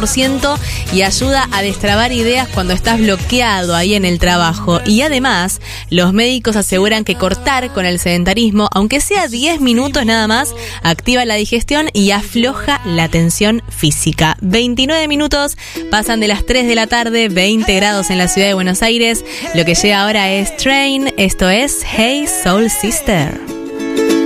y ayuda a destrabar ideas cuando estás bloqueado ahí en el trabajo. Y además, los médicos aseguran que cortar con el sedentarismo, aunque sea 10 minutos nada más, activa la digestión y afloja la tensión física. 29 minutos, pasan de las 3 de la tarde, 20 grados en la ciudad de Buenos Aires. Lo que llega ahora es Train, esto es Hey Soul Sister.